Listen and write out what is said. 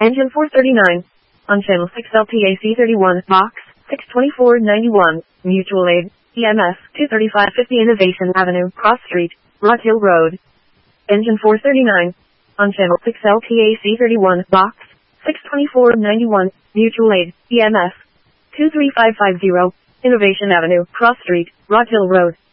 Engine 439. On channel 6 LTAC31, box 62491, mutual aid, EMS 23550 Innovation Avenue, Cross Street, Rock Hill Road. Engine 439. On channel 6 LTAC31, box 62491, mutual aid, EMS 23550, Innovation Avenue, Cross Street, Rock Hill Road.